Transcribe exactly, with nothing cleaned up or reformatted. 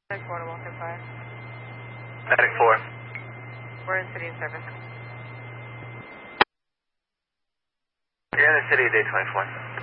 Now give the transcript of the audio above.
Medic four to Walker five. Medic four. We're in city and service. You're in the city of day twenty-four.